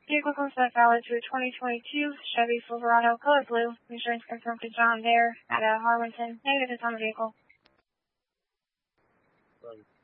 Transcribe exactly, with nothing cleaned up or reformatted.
Vehicle comes back valid to a twenty twenty-two Chevy Silverado color blue. Insurance confirmed to John there at uh, Harwinton. Negative is on the vehicle. Right.